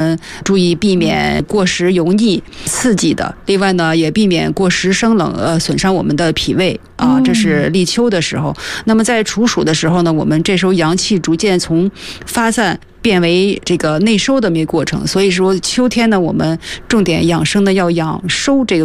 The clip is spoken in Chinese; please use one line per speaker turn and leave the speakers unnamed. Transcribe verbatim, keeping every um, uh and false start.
们注意避免过食油腻刺激的，另外呢也避免过食生冷呃损伤我们的脾胃啊，这是立秋的时候。那么在处暑的时候呢，我们这时候阳气逐渐从发散变为这个内收的这么一个过程，所以说秋天呢，我们重点养生呢要养收这个